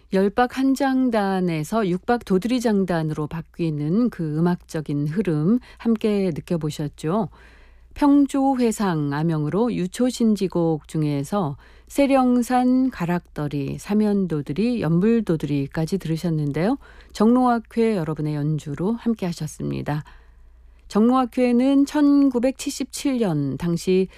열박 한장단에서 육박 도드리장단으로 바뀌는 그 음악적인 흐름 함께 느껴보셨죠? 평조회상 암영으로 유초신지곡 중에서 세령산, 가락더리, 사면도드리, 연불도드리까지 들으셨는데요. 정로학회 여러분의 연주로 함께 하셨습니다. 정로학회는 1977년 당시